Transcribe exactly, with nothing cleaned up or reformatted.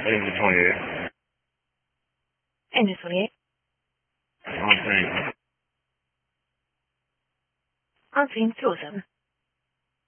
Engine twenty-eight. Engine twenty-eight. On scene. On scene two oh seven.